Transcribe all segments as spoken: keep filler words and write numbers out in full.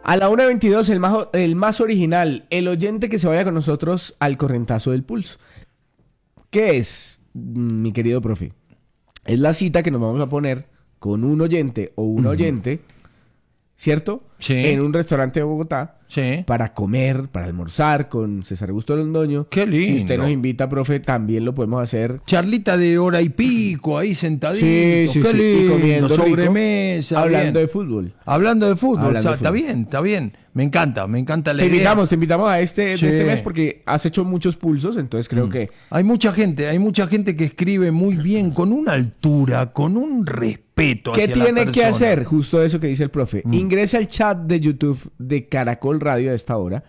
A la una veintidós, el más, el más original, el oyente que se vaya con nosotros al correntazo del pulso. ¿Qué es, mi querido profe? Es la cita que nos vamos a poner con un oyente o una uh-huh. oyente, ¿cierto? Sí. En un restaurante de Bogotá. Sí. Para comer, para almorzar con César Augusto Londoño. Qué lindo. Si usted nos invita, profe, también lo podemos hacer. Charlita de hora y pico, ahí sentadito. Sí, sí, Qué sí. lindo, Y comiendo sobremesa. Rico, hablando bien. de fútbol. Hablando de fútbol, Hablando o sea, de fútbol. Está bien, está bien. Me encanta, me encanta la te idea. invitamos, te invitamos a este, Sí. de este mes porque has hecho muchos pulsos, entonces creo Mm. que... Hay mucha gente, hay mucha gente que escribe muy bien, con una altura, con un respeto ¿Qué hacia la tiene que persona. hacer? Justo eso que dice el profe. Mm. Ingrese al chat de YouTube de Caracol Radio a esta hora.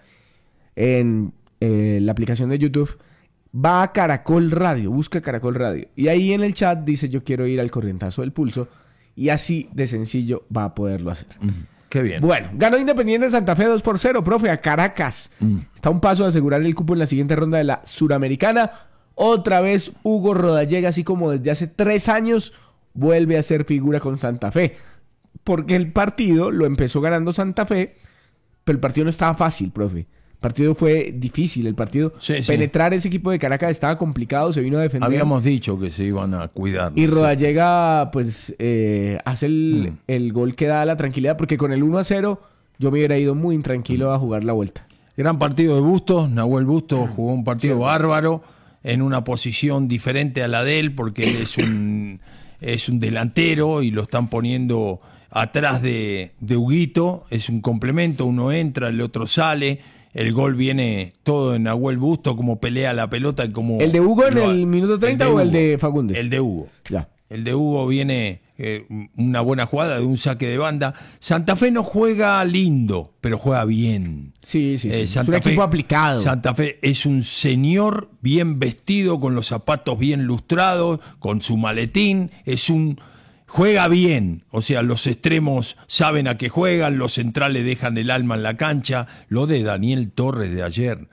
En eh, la aplicación de YouTube. Va a Caracol Radio. Busca Caracol Radio. Y ahí en el chat dice yo quiero ir al corrientazo del pulso. Y así de sencillo va a poderlo hacer. Mm. Qué bien. Bueno, ganó Independiente Santa Fe dos por cero, profe, a Caracas. Mm. Está a un paso de asegurar el cupo en la siguiente ronda de la Suramericana. Otra vez Hugo Rodallega, así como desde hace tres años, vuelve a ser figura con Santa Fe. Porque el partido lo empezó ganando Santa Fe, pero el partido no estaba fácil, profe. El partido fue difícil, el partido, sí, sí. penetrar ese equipo de Caracas estaba complicado, se vino a defender. Habíamos dicho que se iban a cuidar. Y Rodallega, pues, eh, hace el, mm. el gol que da la tranquilidad, porque con el uno a cero yo me hubiera ido muy intranquilo a jugar la vuelta. Gran partido de Bustos, Nahuel Bustos jugó un partido sí. bárbaro, en una posición diferente a la de él, porque él es un, es un delantero y lo están poniendo atrás de, de Huguito, es un complemento, uno entra, el otro sale. El gol viene todo en Nahuel Bustos, como pelea la pelota y como... ¿El de Hugo en el minuto treinta o el de Fagundes? El de Hugo. Ya. El de Hugo viene eh, una buena jugada de un saque de banda. Santa Fe no juega lindo, pero juega bien. Sí, sí, sí. Eh, Santa es un Fe, equipo aplicado. Santa Fe es un señor bien vestido, con los zapatos bien lustrados, con su maletín. Es un... Juega bien, o sea, los extremos saben a qué juegan, los centrales dejan el alma en la cancha. Lo de Daniel Torres de ayer,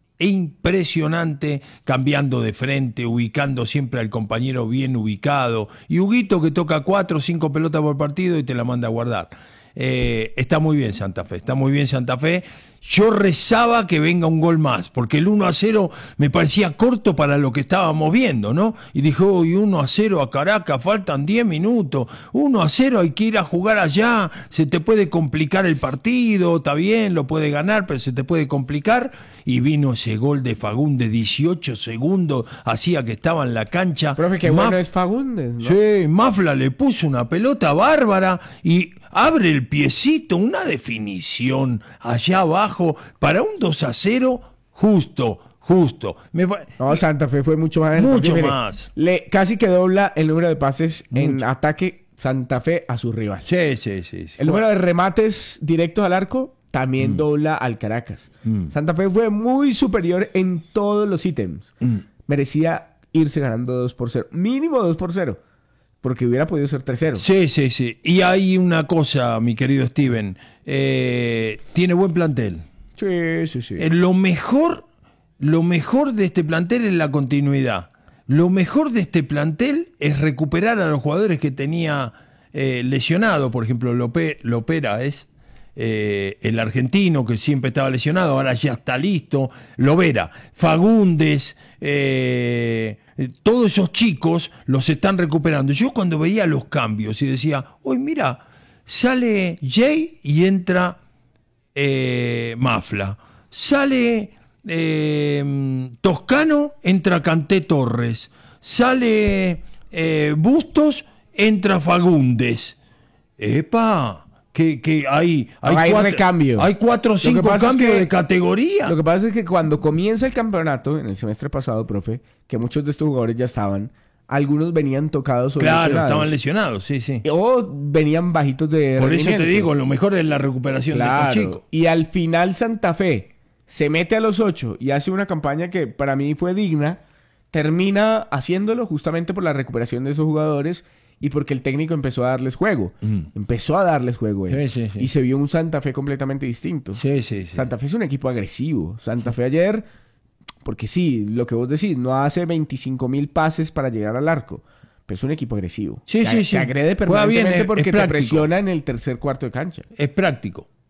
impresionante, cambiando de frente, ubicando siempre al compañero bien ubicado. Y Huguito que toca cuatro o cinco pelotas por partido y te la manda a guardar. Eh, está muy bien Santa Fe, está muy bien Santa Fe. Yo rezaba que venga un gol más, porque el uno a cero me parecía corto para lo que estábamos viendo, ¿no? Y dije, uy, uno a cero a Caracas, faltan diez minutos, uno a cero hay que ir a jugar allá, se te puede complicar el partido, está bien, lo puede ganar, pero se te puede complicar. Y vino ese gol de Fagundes, dieciocho segundos, hacía que estaba en la cancha. Profe, qué Maf- bueno es Fagundes, ¿no? Sí, Mafla le puso una pelota bárbara y abre el piecito, una definición allá abajo para un dos a cero, justo, justo. Me pa- No, Santa Fe fue mucho más. Mucho Mire, más. Le, casi que dobla el número de pases Mucho. en ataque Santa Fe a su rival. Sí, sí, sí. sí. El número de remates directos al arco también mm. dobla al Caracas. Mm. Santa Fe fue muy superior en todos los ítems. Mm. Merecía irse ganando dos por cero. Mínimo dos por cero. Porque hubiera podido ser tres cero. Sí, sí, sí. Y hay una cosa, mi querido Steven. Eh, tiene buen plantel. Sí, sí, sí. Eh, lo mejor, lo mejor de este plantel es la continuidad. Lo mejor de este plantel es recuperar a los jugadores que tenía eh, lesionado. Por ejemplo, Lope, Lopera es eh, el argentino que siempre estaba lesionado, ahora ya está listo. Lovera, Fagundes... Eh, todos esos chicos los están recuperando. Yo cuando veía los cambios y decía, uy, mira, sale Jay y entra eh, Mafla. Sale eh, Toscano, entra Canté Torres. Sale eh, Bustos, entra Fagundes. ¡Epa! Que, que hay, hay, hay cuatro, recambio. Hay cuatro o cinco cambios es que, de categoría. Lo que pasa es que cuando comienza el campeonato, en el semestre pasado, profe, que muchos de estos jugadores ya estaban, algunos venían tocados o claro, lesionados. estaban lesionados, sí, sí. O venían bajitos de Por rendimiento. eso te digo, lo mejor es la recuperación claro. de estos chicos. Y al final Santa Fe se mete a los ocho y hace una campaña que para mí fue digna, termina haciéndolo justamente por la recuperación de esos jugadores y porque el técnico empezó a darles juego. Mm. Empezó a darles juego. Eh. Sí, sí, sí. Y se vio un Santa Fe completamente distinto. Sí, sí, sí. Santa Fe es un equipo agresivo. Santa Fe ayer, porque sí, lo que vos decís, no hace veinticinco mil pases para llegar al arco. Pero es un equipo agresivo. Sí, que, sí, sí. Que agrede permanentemente bien, es, porque es te práctico. presiona en el tercer cuarto de cancha. Es práctico.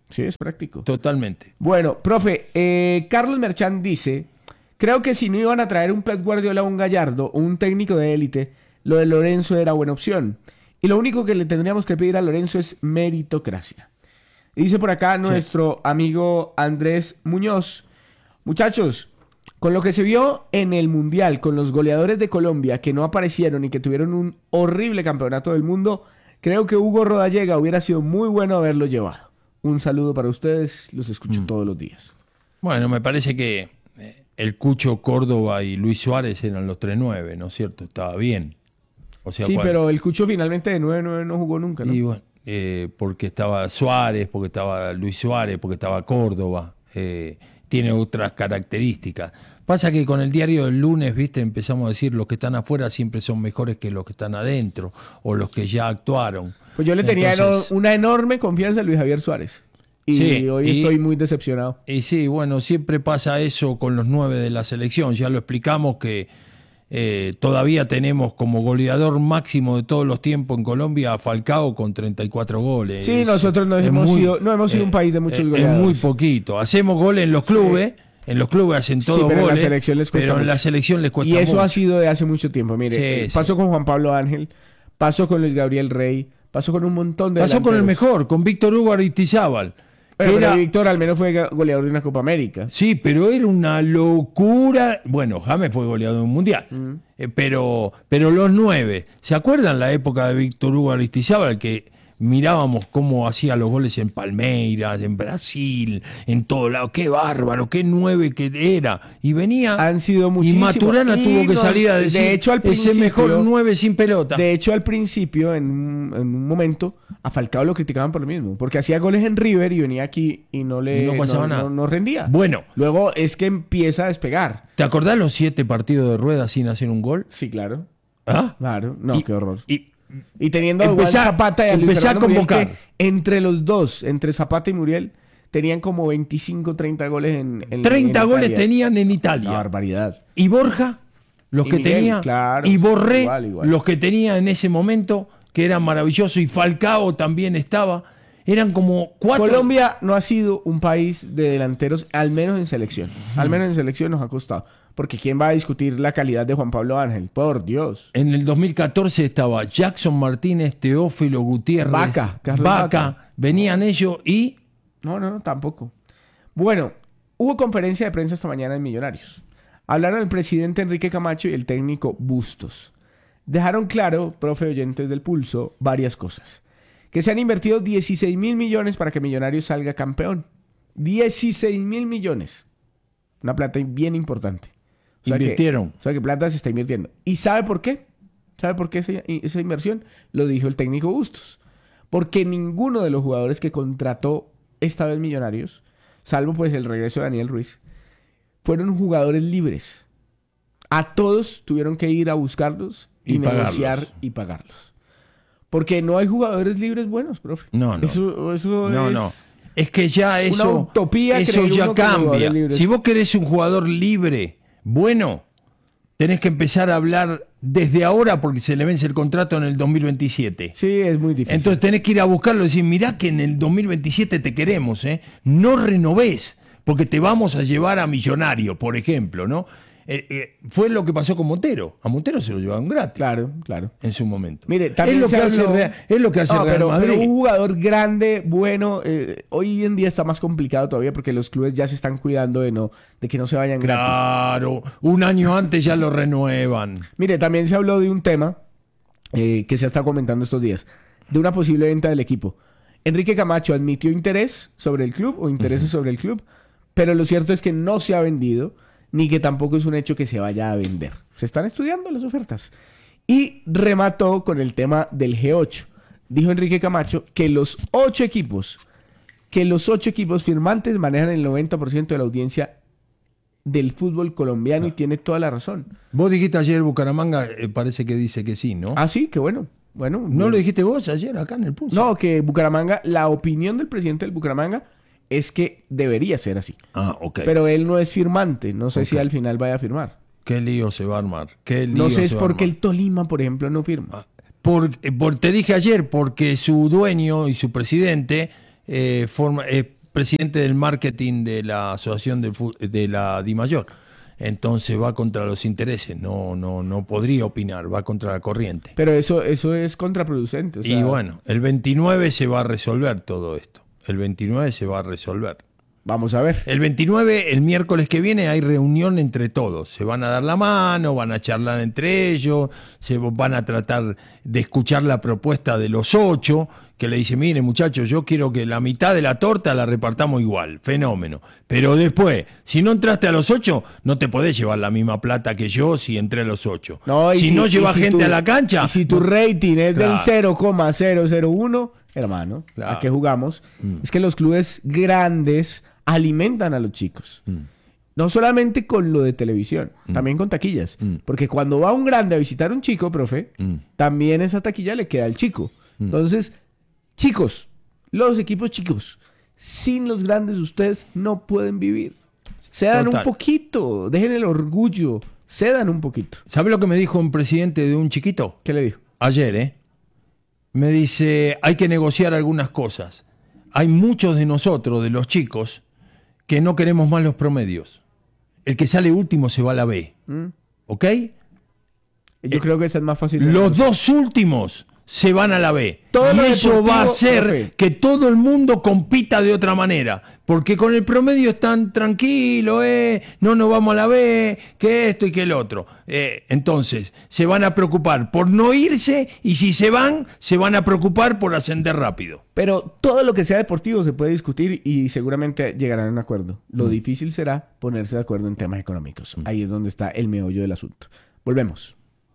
Sí, es práctico. Totalmente. Bueno, profe, eh, Carlos Merchán dice, creo que si no iban a traer un Pep Guardiola o un Gallardo o un técnico de élite, lo de Lorenzo era buena opción. Y lo único que le tendríamos que pedir a Lorenzo es meritocracia. Y dice por acá nuestro sí. amigo Andrés Muñoz, muchachos, con lo que se vio en el Mundial, con los goleadores de Colombia que no aparecieron y que tuvieron un horrible campeonato del mundo, creo que Hugo Rodallega hubiera sido muy bueno haberlo llevado. Un saludo para ustedes, los escucho mm. todos los días. Bueno, me parece que el Cucho, Córdoba y Luis Suárez eran los tres nueve, ¿no es cierto? Estaba bien. O sea, sí, ¿cuál? Pero el Cucho finalmente de nueve nueve no jugó nunca, ¿no? Y bueno, eh, porque estaba Suárez, porque estaba Luis Suárez, porque estaba Córdoba. Eh, tiene otras características. Pasa que con el diario del lunes, viste, empezamos a decir los que están afuera siempre son mejores que los que están adentro o los que ya actuaron. Pues yo le tenía Entonces, una enorme confianza a Luis Javier Suárez. Y sí, hoy y, estoy muy decepcionado. Y sí, bueno, siempre pasa eso con los nueve de la selección. Ya lo explicamos que eh, todavía tenemos como goleador máximo de todos los tiempos en Colombia a Falcao con treinta y cuatro goles. Sí, es, nosotros no hemos, muy, sido, no hemos sido eh, un país de muchos eh, goleadores. Es muy poquito. Hacemos goles en los clubes. Sí. En los clubes hacen todos sí, pero goles, en la selección les cuesta pero mucho. en la selección les cuesta mucho. Y eso mucho. ha sido de hace mucho tiempo. Mire, sí, eh, sí. pasó con Juan Pablo Ángel, pasó con Luis Gabriel Rey, pasó con un montón de Pasó delanteros. con el mejor, con Víctor Hugo Aristizábal. Pero, era... pero Víctor al menos fue goleador de una Copa América. Sí, pero era una locura. Bueno, James fue goleador de un mundial. Mm. Eh, pero, pero los nueve, ¿se acuerdan la época de Víctor Hugo Aristizábal? Que mirábamos cómo hacía los goles en Palmeiras, en Brasil, en todo lado. Qué bárbaro, qué nueve que era. Y venía. Han sido y muchísimos. Maturana y tuvo que nos, salir a decir de hecho, al ese mejor nueve sin pelota. De hecho, al principio, en un, en un momento, a Falcao lo criticaban por lo mismo. Porque hacía goles en River y venía aquí y no le y no pasaba no, nada. No, no rendía. Bueno. Luego es que empieza a despegar. ¿Te acordás los siete partidos de Rueda sin hacer un gol? Sí, claro. ¿Ah? Claro. No, y, qué horror. Y, Y teniendo a empezar, Zapata y a Luis empezar a convocar. Muriel, entre los dos, entre Zapata y Muriel, tenían como veinticinco, treinta goles en, en treinta en goles Italia. tenían en Italia. Una barbaridad. Y Borja, los y que Miguel, tenía. claro, y Borré, igual, igual. los que tenía en ese momento, que eran maravillosos. Y Falcao también estaba. Eran como cuatro. Colombia no ha sido un país de delanteros, al menos en selección. Al menos en selección nos ha costado. Porque ¿quién va a discutir la calidad de Juan Pablo Ángel? Por Dios. En el dos mil catorce estaba Jackson Martínez, Teófilo Gutiérrez, Vaca, Carlos Vaca, Vaca. Venían ellos y... No, no, no, tampoco. Bueno, hubo conferencia de prensa esta mañana en Millonarios. Hablaron el presidente Enrique Camacho y el técnico Bustos. Dejaron claro, profe oyentes del Pulso, varias cosas. Que se han invertido dieciséis mil millones para que Millonarios salga campeón. dieciséis mil millones. Una plata bien importante. O sea Invirtieron. Que, o sea que plata se está invirtiendo. ¿Y sabe por qué? ¿Sabe por qué esa, esa inversión? Lo dijo el técnico Bustos. Porque ninguno de los jugadores que contrató esta vez Millonarios, salvo pues el regreso de Daniel Ruiz, fueron jugadores libres. A todos tuvieron que ir a buscarlos y, y negociar pagarlos. y pagarlos. Porque no hay jugadores libres buenos, profe. No, no. Eso, eso no, es... no. Es que ya eso, una utopía eso ya cambia. Si vos querés un jugador libre, bueno, tenés que empezar a hablar desde ahora porque se le vence el contrato en el dos mil veintisiete. Sí, es muy difícil. Entonces tenés que ir a buscarlo y decir, mirá que en el dos mil veintisiete te queremos, ¿eh? No renovés, porque te vamos a llevar a Millonario, por ejemplo, ¿no? Eh, eh, fue lo que pasó con Montero. A Montero se lo llevaron gratis. Claro, claro. En su momento. Mire, también es lo se que habló... hace Real, es lo que hace no, Real pero, Madrid. pero un jugador grande, bueno, eh, hoy en día está más complicado todavía porque los clubes ya se están cuidando de no, de que no se vayan gratis. Claro, un año antes ya lo renuevan. Mire, también se habló de un tema eh, que se está comentando estos días, de una posible venta del equipo. Enrique Camacho admitió interés sobre el club o intereses uh-huh. sobre el club, pero lo cierto es que no se ha vendido, ni que tampoco es un hecho que se vaya a vender. Se están estudiando las ofertas. Y remató con el tema del G ocho. Dijo Enrique Camacho que los ocho equipos, que los ocho equipos firmantes manejan el noventa por ciento de la audiencia del fútbol colombiano ah. y tiene toda la razón. Vos dijiste ayer Bucaramanga, eh, parece que dice que sí, ¿no? Ah, sí, qué bueno. Bueno, ¿No bien. lo dijiste vos ayer acá en el Pulso? No, que Bucaramanga, la opinión del presidente del Bucaramanga es que debería ser así. Ah, ok. Pero él no es firmante. No sé okay. si al final vaya a firmar. ¿Qué lío se va a armar? ¿Qué lío no sé es se porque el Tolima, por ejemplo, no firma. Ah, por, por, te dije ayer, porque su dueño y su presidente eh, forma, eh, presidente del marketing de la asociación del fu- de la DIMAYOR. Entonces va contra los intereses, no, no, no podría opinar, va contra la corriente. Pero eso, eso es contraproducente. O sea, Y bueno, el veintinueve se va a resolver todo esto. El veintinueve se va a resolver. vamos a ver. El veintinueve, el miércoles que viene, hay reunión entre todos. Se van a dar la mano, van a charlar entre ellos, se van a tratar de escuchar la propuesta de los ocho, que le dice, mire muchachos, yo quiero que la mitad de la torta la repartamos igual, fenómeno. Pero después, si no entraste a los ocho, no te podés llevar la misma plata que yo si entré a los ocho. No, y si, si- no y llevas si gente tu- a la cancha... y si tu rating es del Claro. cero coma cero cero uno, hermano, Claro. ¿a qué jugamos? Mm. Es que los clubes grandes alimentan a los chicos. Mm. No solamente con lo de televisión, Mm. también con taquillas. Mm. Porque cuando va un grande a visitar a un chico, profe, Mm. también esa taquilla le queda al chico. Mm. Entonces, chicos, los equipos chicos, sin los grandes ustedes no pueden vivir. Cedan Total. un poquito, dejen el orgullo, cedan un poquito. ¿Sabe lo que me dijo un presidente de un chiquito? ¿Qué le dijo? Ayer, ¿eh? Me dice, hay que negociar algunas cosas. Hay muchos de nosotros, de los chicos, que no queremos más los promedios. El que sale último se va a la B. ¿Mm? ¿Ok? Yo Eh, creo que esa es más fácil. de Los negociar. dos últimos se van a la B. Todo y lo eso deportivo, va a hacer profe. que todo el mundo compita de otra manera. Porque con el promedio están tranquilos, eh, no nos vamos a la B, que esto y que el otro. Eh, entonces, se van a preocupar por no irse y si se van, se van a preocupar por ascender rápido. Pero todo lo que sea deportivo se puede discutir y seguramente llegarán a un acuerdo. Lo Mm. difícil será ponerse de acuerdo en temas económicos. Ahí es donde está el meollo del asunto. Volvemos.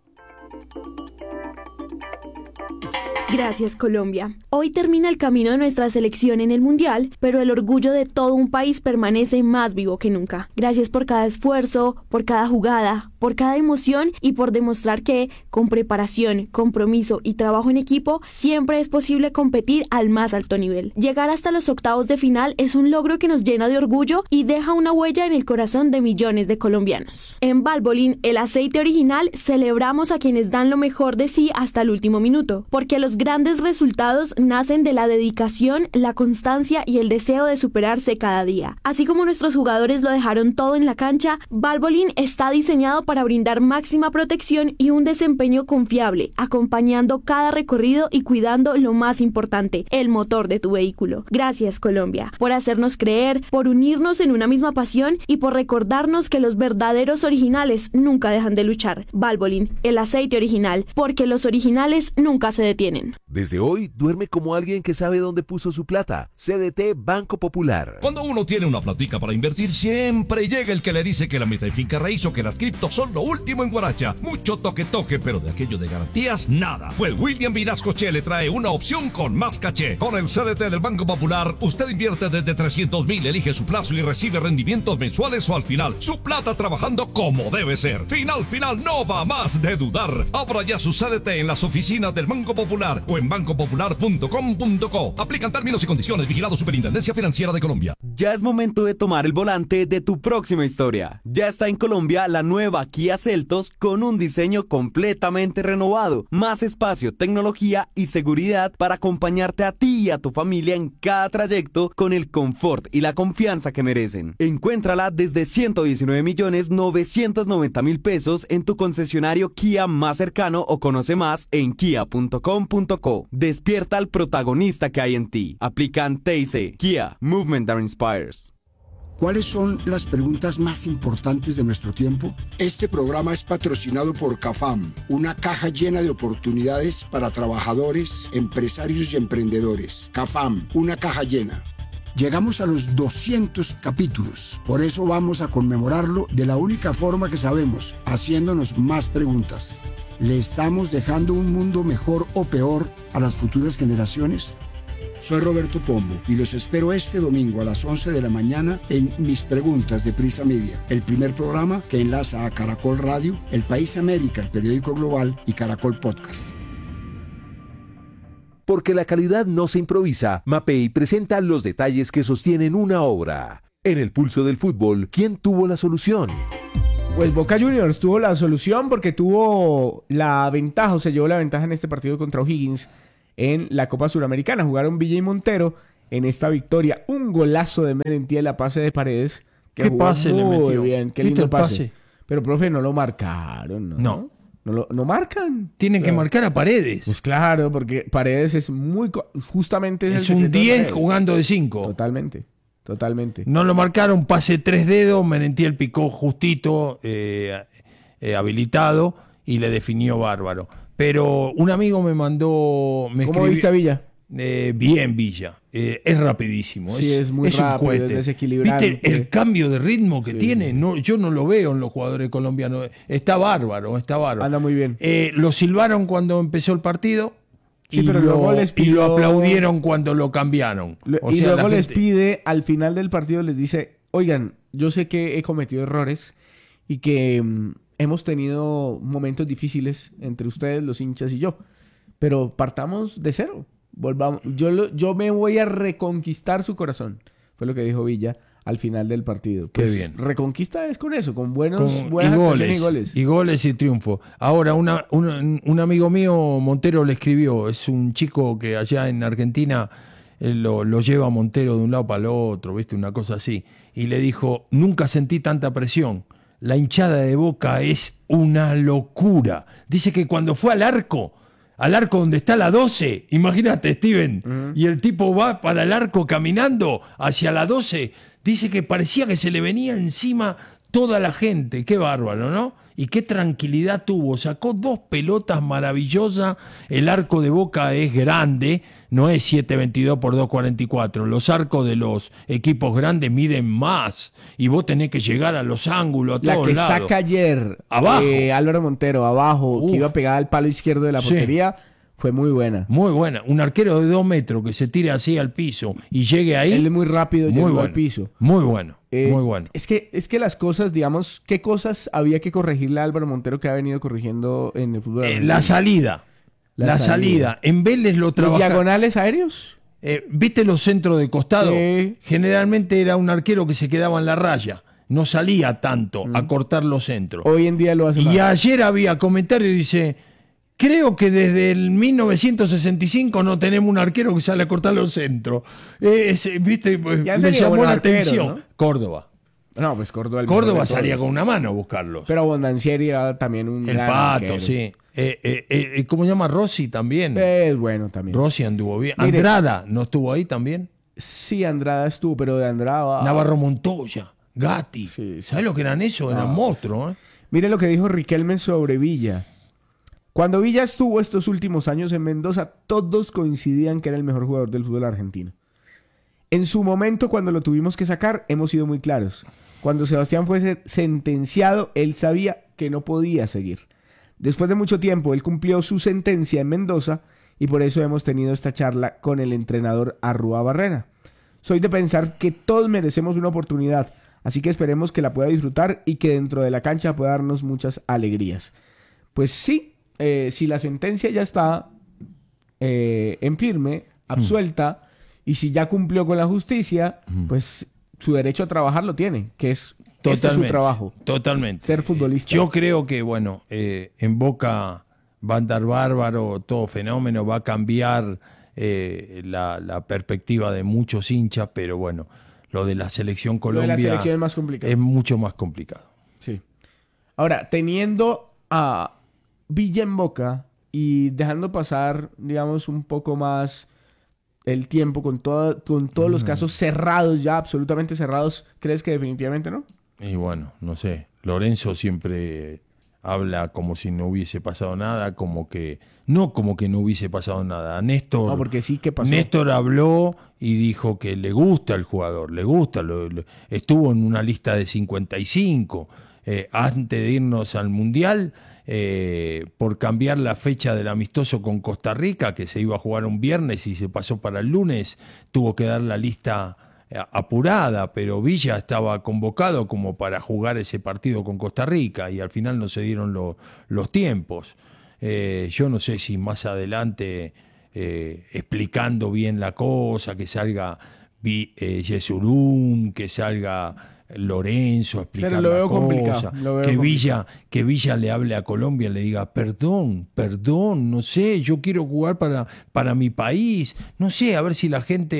Gracias, Colombia. Hoy termina el camino de nuestra selección en el Mundial, pero el orgullo de todo un país permanece más vivo que nunca. Gracias por cada esfuerzo, por cada jugada, por cada emoción y por demostrar que, con preparación, compromiso y trabajo en equipo, siempre es posible competir al más alto nivel. Llegar hasta los octavos de final es un logro que nos llena de orgullo y deja una huella en el corazón de millones de colombianos. En Valvoline, el aceite original, celebramos a quienes dan lo mejor de sí hasta el último minuto, porque los grandes resultados nacen de la dedicación, la constancia y el deseo de superarse cada día. Así como nuestros jugadores lo dejaron todo en la cancha, Valvoline está diseñado para brindar máxima protección y un desempeño confiable, acompañando cada recorrido y cuidando lo más importante, el motor de tu vehículo. Gracias, Colombia, por hacernos creer, por unirnos en una misma pasión y por recordarnos que los verdaderos originales nunca dejan de luchar. Valvoline, el aceite original, porque los originales nunca se detienen. Desde hoy, duerme como alguien que sabe dónde puso su plata. C D T Banco Popular. Cuando uno tiene una platica para invertir, siempre llega el que le dice que la meta y finca raíz o que las criptos son lo último en Guaracha. Mucho toque toque, pero de aquello de garantías, nada. Pues William Vinascoche le trae una opción con más caché. Con el C D T del Banco Popular, usted invierte desde trescientos mil, elige su plazo y recibe rendimientos mensuales o al final. Su plata trabajando como debe ser. Final, final, no va más de dudar. Abra ya su C D T en las oficinas del Banco Popular o en banco popular punto com punto co. Aplican términos y condiciones. Vigilado Superintendencia Financiera de Colombia. Ya es momento de tomar el volante de tu próxima historia. Ya está en Colombia la nueva Kia Seltos con un diseño completamente renovado, más espacio, tecnología y seguridad para acompañarte a ti y a tu familia en cada trayecto con el confort y la confianza que merecen. Encuéntrala desde ciento diecinueve millones novecientos noventa mil pesos en tu concesionario Kia más cercano o conoce más en kia punto com punto co. Despierta al protagonista que hay en ti. Aplican T I C. Kia, Movement that Inspires. ¿Cuáles son las preguntas más importantes de nuestro tiempo? Este programa es patrocinado por CAFAM, una caja llena de oportunidades para trabajadores, empresarios y emprendedores. CAFAM, una caja llena. Llegamos a los doscientos capítulos, por eso vamos a conmemorarlo de la única forma que sabemos, haciéndonos más preguntas. ¿Le estamos dejando un mundo mejor o peor a las futuras generaciones? Soy Roberto Pombo y los espero este domingo a las once de la mañana en Mis Preguntas de Prisa Media, el primer programa que enlaza a Caracol Radio, El País América, el periódico global y Caracol Podcast. Porque la calidad no se improvisa, Mapei presenta los detalles que sostienen una obra. En el pulso del fútbol, ¿quién tuvo la solución? Pues Boca Juniors tuvo la solución porque tuvo la ventaja, o se llevó la ventaja en este partido contra O'Higgins en la Copa Suramericana. Jugaron Villa y Montero en esta victoria. Un golazo de Merentiel a pase de Paredes. Que ¿Qué jugó pase le muy metió? bien, qué ¿Viste lindo el pase. pase? Pero, profe, no lo marcaron, ¿no? No. No, lo, no marcan. Tienen que marcar a Paredes. Pues claro, porque Paredes es muy... co- Justamente es, Es el un secreto de diez Paredes. jugando de cinco. Totalmente, totalmente. No lo marcaron, pase tres dedos, Merentiel picó justito, eh, eh, habilitado, y le definió bárbaro. Pero un amigo me mandó... Me ¿Cómo escribió- viste a Villa? Eh, bien, Villa. Eh, es rapidísimo. Sí, es muy un rápido, cohete. es desequilibrante. ¿Viste el cambio de ritmo que Sí, tiene? sí. No, yo no lo veo en los jugadores colombianos. Está bárbaro, está bárbaro. Anda muy bien. Eh, lo silbaron cuando empezó el partido. Sí, y pero lo, luego les y lo pidió- aplaudieron cuando lo cambiaron. Lo- O y sea, luego la les gente- pide, al final del partido les dice, oigan, yo sé que he cometido errores y que mm, hemos tenido momentos difíciles entre ustedes, los hinchas y yo, pero partamos de cero. Volvamos, yo, lo- yo me voy a reconquistar su corazón, fue lo que dijo Villa al final del partido. Qué Pues, bien. Reconquista es con eso, con buenos, Con- buenas y, actuaciones goles, y goles. y goles y triunfo. Ahora, una, una- un amigo mío, Montero, le escribió, es un chico que allá en Argentina eh, lo, lo lleva Montero de un lado para el otro, ¿viste? Una cosa así. Y le dijo, nunca sentí tanta presión. La hinchada de Boca es una locura. Dice que cuando fue al arco, al arco donde está la doce, imagínate, Steven, y el tipo va para el arco caminando hacia la doce, dice que parecía que se le venía encima toda la gente. Qué bárbaro, ¿no? Y qué tranquilidad tuvo. Sacó dos pelotas maravillosas. El arco de Boca es grande, no es siete veintidós por dos cuarenta y cuatro. Los arcos de los equipos grandes miden más. Y vos tenés que llegar a los ángulos, a La todos que lados. saca ayer Abajo. eh, Álvaro Montero, abajo, Uf. que iba pegada al palo izquierdo de la Sí. portería, fue muy buena. Muy buena. Un arquero de dos metros que se tire así al piso y llegue ahí. Él es muy rápido muy llegando bueno. al piso. Muy bueno. Eh, muy bueno. Es que, es que las cosas, digamos, ¿qué cosas había que corregirle a Álvaro Montero que ha venido corrigiendo en el fútbol? Eh, argentino? la salida. La La, salida. salida. En Vélez lo ¿Los trabaja. diagonales aéreos? Eh, ¿Viste los centros de costado? Sí. Generalmente era un arquero que se quedaba en la raya. No salía tanto a cortar los centros. Hoy en día lo hace Y más. ayer había comentarios y dice, creo que desde el mil novecientos sesenta y cinco no tenemos un arquero que sale a cortar los centros. Eh, es, ¿viste? Pues, Y han me tenido llamó buenos la arqueros, atención. ¿no? Córdoba. No, pues Córdoba. el mejor Córdoba de salía todos. con una mano a buscarlos. Pero Bondancieri era también un El gran Pato, arquero. sí. Eh, eh, eh, ¿Cómo se llama? Rossi también. Es bueno también. Rossi anduvo bien. Mire. Andrada, ¿no estuvo ahí también? Sí, Andrada estuvo, pero de Andrada... Navarro Montoya, Gatti. Sí, sí. ¿Sabes lo que eran esos? Eran Ah. monstruos, ¿eh? Mire lo que dijo Riquelme sobre Villa. Cuando Villa estuvo estos últimos años en Mendoza, todos coincidían que era el mejor jugador del fútbol argentino. En su momento, cuando lo tuvimos que sacar, hemos sido muy claros. Cuando Sebastián fue se- sentenciado, él sabía que no podía seguir. Después de mucho tiempo, él cumplió su sentencia en Mendoza y por eso hemos tenido esta charla con el entrenador Arrua Barrena. Soy de pensar que todos merecemos una oportunidad, así que esperemos que la pueda disfrutar y que dentro de la cancha pueda darnos muchas alegrías. Pues sí, eh, si la sentencia ya está eh, en firme, absuelta, y si ya cumplió con la justicia, pues su derecho a trabajar lo tiene, que es, este es su trabajo. Totalmente. Ser futbolista. Yo creo que, bueno, eh, en Boca va a andar bárbaro, todo fenómeno, va a cambiar eh, la, la perspectiva de muchos hinchas, pero bueno, lo de la selección Lo de Colombia la selección es más complicado. es mucho más complicado. Sí. Ahora, teniendo a Villa en Boca y dejando pasar, digamos, un poco más el tiempo con, toda- con todos los casos cerrados ya, absolutamente cerrados, ¿crees que definitivamente no? Y bueno, no sé, Lorenzo siempre habla como si no hubiese pasado nada, como que, no como que no hubiese pasado nada. Néstor, No, porque sí que pasó. Néstor habló y dijo que le gusta el jugador, le gusta, lo- lo- estuvo en una lista de cincuenta y cinco eh, antes de irnos al Mundial. Eh, por cambiar la fecha del amistoso con Costa Rica, que se iba a jugar un viernes y se pasó para el lunes, tuvo que dar la lista eh, apurada, pero Villa estaba convocado como para jugar ese partido con Costa Rica y al final no se dieron lo- los tiempos. Eh, yo no sé si más adelante, eh, explicando bien la cosa, que salga Vi- eh, Yesurum, que salga Lorenzo a explicar Pero lo la veo cosa, complicado, lo veo que complicado. Villa, que Villa le hable a Colombia y le diga, perdón, perdón, no sé, yo quiero jugar para, para mi país, no sé, a ver si la gente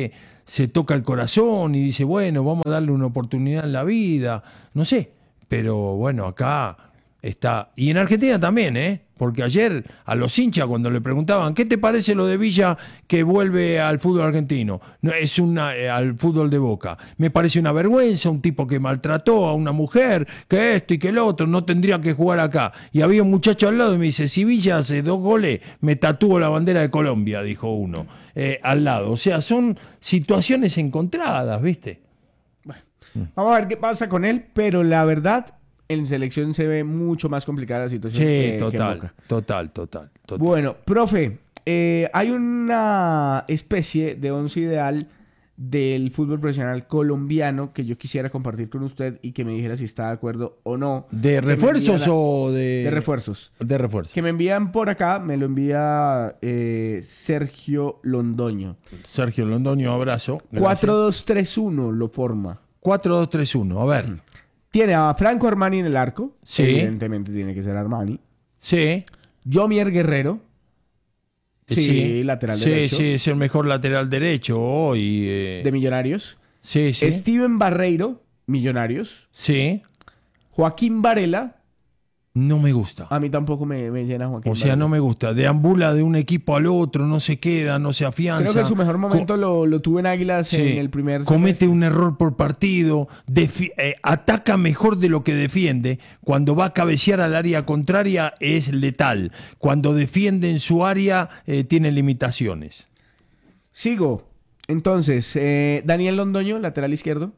se toca el corazón y dice, bueno, vamos a darle una oportunidad en la vida, no sé, pero bueno, acá está, y en Argentina también, ¿eh? Porque ayer a los hinchas cuando le preguntaban, ¿qué te parece lo de Villa que vuelve al fútbol argentino? No, es una, eh, al fútbol de Boca. Me parece una vergüenza, un tipo que maltrató a una mujer, que esto y que lo otro, no tendría que jugar acá. Y había un muchacho al lado y me dice, si Villa hace dos goles, me tatúo la bandera de Colombia, dijo uno, eh, al lado. O sea, son situaciones encontradas, ¿viste? Bueno, vamos a ver qué pasa con él, pero la verdad, en selección se ve mucho más complicada la situación. Sí, que, total, que en Boca. total, total, total. Bueno, profe, eh, hay una especie de once ideal del fútbol profesional colombiano que yo quisiera compartir con usted y que me dijera si está de acuerdo o no. ¿De refuerzos la... o de...? De refuerzos. De refuerzos. Que me envían por acá, me lo envía eh, Sergio Londoño. Sergio Londoño, abrazo. cuatro dos tres uno lo forma. cuatro dos tres uno, a ver. Tiene a Franco Armani en el arco. Sí. Evidentemente tiene que ser Armani. Sí. Yomier Guerrero. Sí, sí, lateral sí, derecho. Sí, es el mejor lateral derecho hoy. Eh... De Millonarios. Sí, sí. Steven Barreiro, Millonarios. Sí. Joaquín Varela. No me gusta. A mí tampoco me, me llena Joaquín O sea, Varela. no me gusta. Deambula de un equipo al otro, no se queda, no se afianza. Creo que su mejor momento Co lo, lo tuvo en Águilas sí. en el primer Comete semestre. un error por partido, eh, ataca mejor de lo que defiende. Cuando va a cabecear al área contraria es letal. Cuando defiende en su área eh, tiene limitaciones. Sigo. Entonces, eh, Daniel Londoño, lateral izquierdo.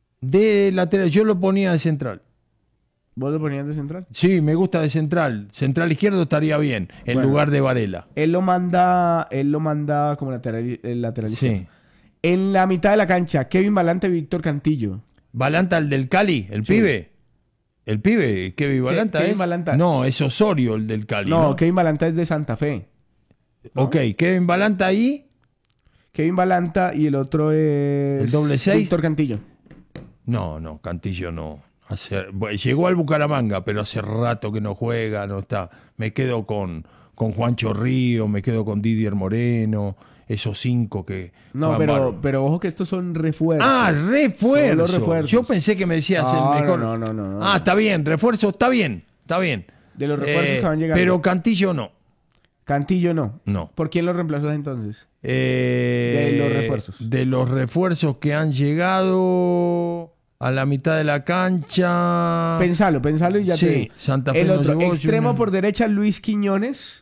De lateral, yo lo ponía de central. ¿Vos lo ponías de central? Sí, me gusta de central. Central izquierdo estaría bien, en Bueno. lugar de Varela. Él lo manda, él lo manda como lateral, el lateral izquierdo. Sí. En la mitad de la cancha, Kevin Balanta y Víctor Cantillo. ¿Balanta el del Cali, el Sí. pibe? ¿El pibe? ¿Kevin Balanta Kevin es? Balanta. No, es Osorio el del Cali. No, No, Kevin Balanta es de Santa Fe. ¿no? Ok, Kevin Balanta ahí. Kevin Balanta y el otro es... ¿El doble seis? Víctor Cantillo. No, no, Cantillo no. Hace, bueno, llegó al Bucaramanga, pero hace rato que no juega, no está. Me quedo con, con Juancho Río, me quedo con Didier Moreno, esos cinco que... No, juegan pero, bárbaro. pero ojo que estos son refuerzos. Ah, refuerzo. Solo refuerzos. Yo pensé que me decías No, el mejor. no, no, no, no. Ah, está bien, refuerzo, está bien, está bien. De los refuerzos Eh, que van llegando. Pero Cantillo no. Cantillo no. No. ¿Por quién lo reemplazó entonces? Eh, De los refuerzos. De los refuerzos que han llegado a la mitad de la cancha. Pensalo, pensalo y ya Sí, te digo. Santa Fe El no otro, llegó, extremo Junior. por derecha, Luis Quiñones,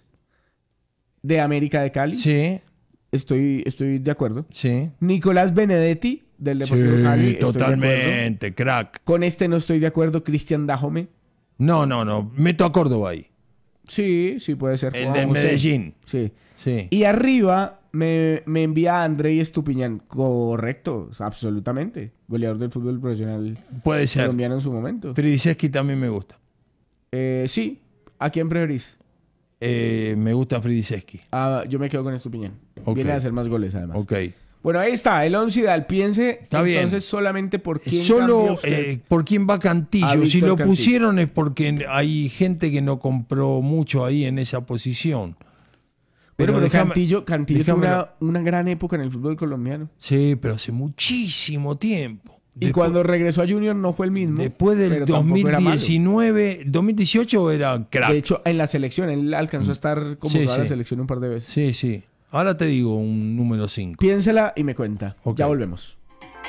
de América de Cali. Sí, Estoy, estoy de acuerdo. sí. Nicolás Benedetti, del Deportivo Sí, Cali. Estoy de acuerdo. totalmente, crack. Con este no estoy de acuerdo. Cristian Dajome. No, no, no. Meto a Córdoba ahí. Sí, sí puede ser. El Juan de José. Medellín. Sí. Sí. Y arriba me, me envía a Andrei Estupiñán. Correcto, absolutamente. Goleador del fútbol profesional Puede ser. colombiano en su momento. Fridiseski también me gusta. Eh, sí. ¿A quién preferís? Eh, me gusta Fridiseski. Ah, yo me quedo con Estupiñán. Ok. Viene a hacer más goles, además. Ok. Bueno, ahí está, el once ideal. Piense Está bien. entonces solamente por quién cambia Solo usted. eh, por quién va A Cantillo. Víctor Si lo Cantillo. pusieron es porque hay gente que no compró mucho ahí en esa posición. Pero, pero déjame- Cantillo, Cantillo tuvo déjamelo. una, una gran época en el fútbol colombiano. Sí, pero hace muchísimo tiempo. Y Después- cuando regresó a Junior no fue el mismo. Después del pero tampoco era malo. dos mil diecinueve, dos mil dieciocho era crack. De hecho, en la selección, él alcanzó a estar como Sí, toda la sí. selección un par de veces. Sí, sí. Ahora te digo un número cinco. Piénsela y me cuenta. Ok. Ya volvemos.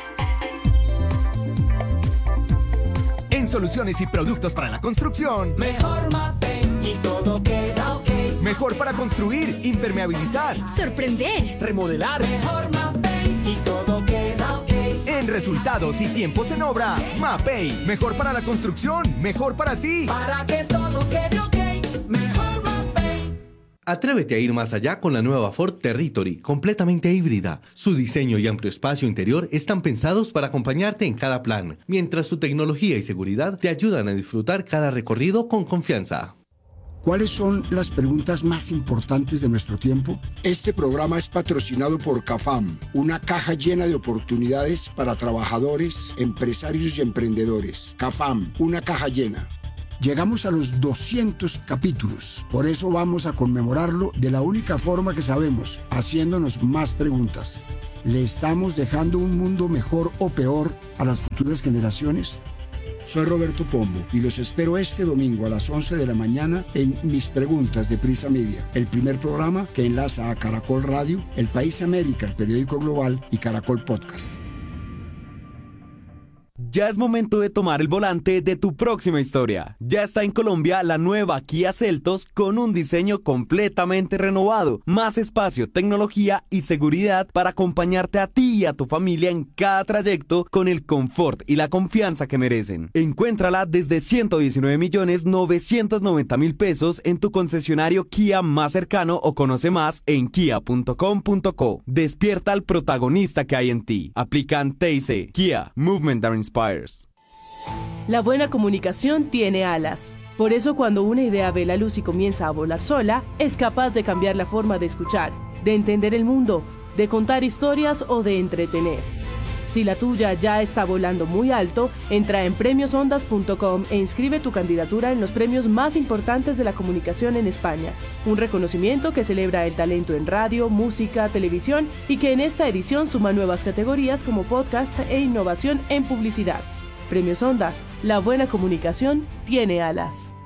En soluciones y productos para la construcción, Mejor Mapei y todo queda ok. mejor para construir, impermeabilizar, Sorprender. remodelar. Mejor Mapei y todo queda ok. En resultados y tiempos en obra, Mapei, mejor para la construcción, mejor para ti. Para que todo quede ok. Mejor Mapei. Atrévete a ir más allá con la nueva Ford Territory, completamente híbrida. Su diseño y amplio espacio interior están pensados para acompañarte en cada plan, mientras su tecnología y seguridad te ayudan a disfrutar cada recorrido con confianza. ¿Cuáles son las preguntas más importantes de nuestro tiempo? Este programa es patrocinado por CAFAM, una caja llena de oportunidades para trabajadores, empresarios y emprendedores. CAFAM, una caja llena. Llegamos a los doscientos capítulos. Por eso vamos a conmemorarlo de la única forma que sabemos, haciéndonos más preguntas. ¿Le estamos dejando un mundo mejor o peor a las futuras generaciones? Soy Roberto Pombo y los espero este domingo a las once de la mañana en Mis Preguntas de Prisa Media, el primer programa que enlaza a Caracol Radio, El País América, el periódico global, y Caracol Podcast. Ya es momento de tomar el volante de tu próxima historia. Ya está en Colombia la nueva Kia Seltos con un diseño completamente renovado, más espacio, tecnología y seguridad para acompañarte a ti y a tu familia en cada trayecto con el confort y la confianza que merecen. Encuéntrala desde ciento diecinueve millones novecientos noventa mil pesos en tu concesionario Kia más cercano o conoce más en kia punto com punto co. Despierta al protagonista que hay en ti. Aplican T I C. Kia, Movement that Inspires. La buena comunicación tiene alas. Por eso cuando una idea ve la luz y comienza a volar sola, es capaz de cambiar la forma de escuchar, de entender el mundo, de contar historias o de entretener. Si la tuya ya está volando muy alto, entra en premios ondas punto com e inscribe tu candidatura en los premios más importantes de la comunicación en España. Un reconocimiento que celebra el talento en radio, música, televisión y que en esta edición suma nuevas categorías como podcast e innovación en publicidad. Premios Ondas, la buena comunicación tiene alas.